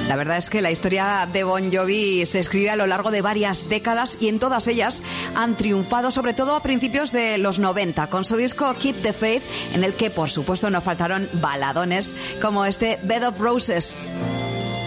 La verdad es que la historia de Bon Jovi se escribe a lo largo de varias décadas y en todas ellas han triunfado, sobre todo a principios de los 90, con su disco Keep the Faith, en el que por supuesto no faltaron baladones como este Bed of Roses.